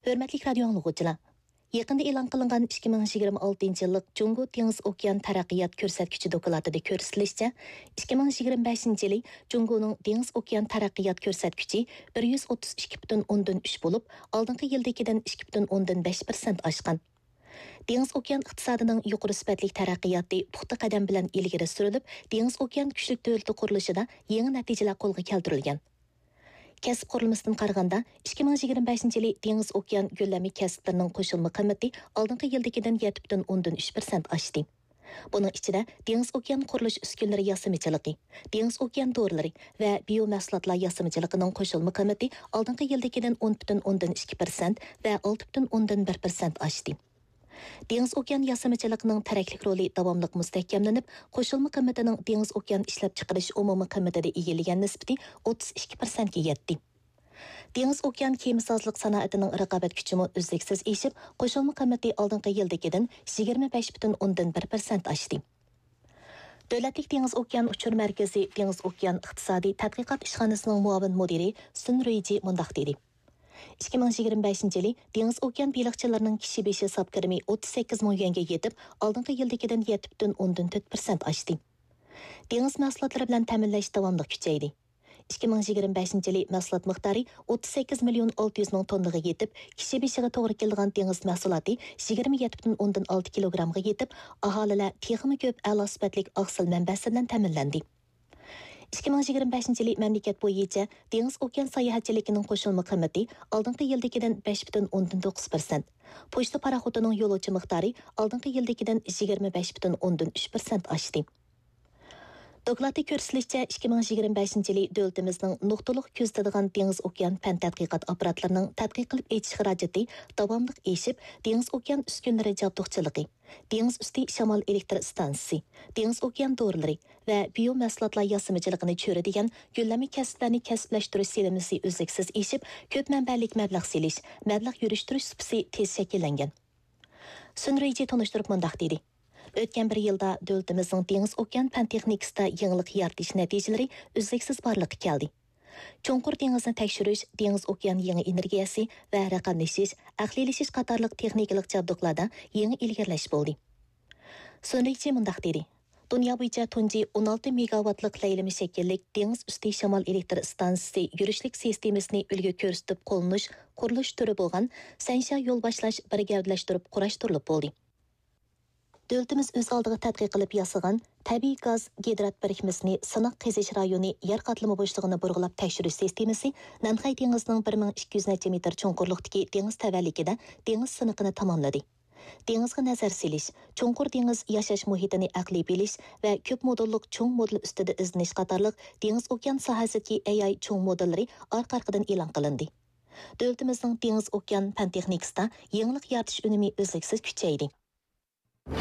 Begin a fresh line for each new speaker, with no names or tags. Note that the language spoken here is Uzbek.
Hörmətli radio anlıqçılar. Yaqında e'lon qilingan 2026 yillik Jungo dengiz okean taraqqiyot ko'rsatkichi dokladida ko'rsatilishicha, 2025 yili Jungoning dengiz okean taraqqiyot ko'rsatkichi 132,3 bo'lib, oldingi yildagidan 2,5% oshgan. Dengiz okean iqtisodining yuqori sifatli taraqqiyoti puxta qadam bilan ilgari surilib, dengiz okean kuchli davlat qurilishida yangi natijalar qo'lga keltirilgan. Kasb qurilmasidan qaraganda 2025 yili dengiz okean yo'llanma kasblarining qo'shilma qiymati oldingi yildagidan 7,3% oshdi. Buning ichida dengiz okean qurilish uskunalari yasamachiligi, dengiz okean dorilar va biomahsulotlar yasamachiligining qo'shilma qiymati oldingi yildagidan 10,2% va 6,1% oshdi. Dengiz okean yasamachiligining taraklik roli davomli mustahkamlanib, qo'shilma qiymatining dengiz okean ishlab chiqarish umumiy qiymatida egallagan nisbati 32% ga yetdi. Dengiz okean kemisozlik sanoatining raqobat kuchimi uzluksiz eshib, qo'shilma qiymati oldingi yildagidan 25,1% oshdi. Davlatlik dengiz okean uchur markazi dengiz okean iqtisodiy tadqiqot ishxonasining muavin mudiri Sun Ruiji mundaq dedi. 2025 yili dengiz okean baliqchilarining kishi beshi hisob kirimi 38 ming yuanga yetib, oldingi yildagidan 7,4% oshdi. Dengiz mahsulotlari bilan ta'minlash davomli kuchaydi. 2025 yili mahsulot miqdori 38 million 600 ming tonnaga yetib, kishi beshiga to'g'ri kelgan dengiz mahsuloti 27,6 kilogramga yetib, aholilar texmi ko'p a'lo sifatli oqsil manbasidan ta'minlandi. 2025 yili mamlakat bo'yicha dengiz okean sayohatchiligining qo'shilma qiymati oldingi yildagidan 5,9%. Pochta paraxotining yo'lovchi miqdori oldingi yildagidan 25,3% oshdi. Dokladda ko'rsatilishicha 2025 yili davlatimizning nuqtaliq ko'zlanadigan dengiz okean fan tadqiqot apparatlarining tadqiq qilib etish xarajati davomli eshib, dengiz okean uskunalari jabduqchiligi, dengiz usti shamol elektr stansiyasi, dengiz okean dorilari va biomahsulotlar yasamachiligiini cho'radigan yo'llanma kasblarni kasblashtirish selimisi uzluksiz eshib, ko'p manbalik mablag' selish, mablag' yurishtirish supsi tez shakllangan. Sunrayji tanishtirib mundaq dedi. O'tgan bir yilda davlatimizning dengiz okean fan texnikasida yangilik yaratish natijalari uzluksiz borliqqa keldi. Cho'nqur dengizni tekshirish, dengiz okean yangi energiyasi va raqamlashish, aqliylashish qatorliq texnikalik jabduqlarda yangi ilgirlash bo'ldi. Sunrayji mundaq dedi. Dünya bo'yicha tunji 16 megawattlik laylami shakllik dengiz usti shamol elektr stansiyasi yurishlik sistemasini ulgu ko'rsatib qurilish turi bo'lgan Sansha yo'l boshlash bir gavdalashtirib qurashtirilib bo'ldi. Davlatimiz o'z oldiga tadqiq qilib yasagan tabiiy gaz gidrat birikmasini sinoq qazish rayoni yer qatlami bo'shlig'ini burg'ilab tekshirish sistemasi Nanxay dengizining 1200 necha metr cho'nqurlikdagi dengiz tavalligida dengiz siniqini tamomladi. Dengizga nazar selish, cho'nqur dengiz yashash muhitini aqliy bilish va ko'p modullik cho'ng modul ustida izlanish qatorliq dengiz okean sohasidagi AI cho'ng modullari orqa-orqadan e'lon qilindi. Davlatimizning dengiz okean fan texnikasida yangilik yaratish unumi uzluksiz kuchaydi.